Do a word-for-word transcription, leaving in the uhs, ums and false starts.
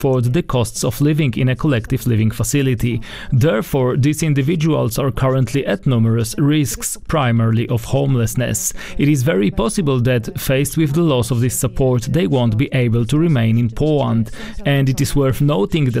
afford the costs of living in a collective living facility. Therefore, these individuals are currently at numerous risks, primarily of homelessness. It is very possible that, faced with the loss of this support, they won't be able to remain in Poland. And it is worth noting that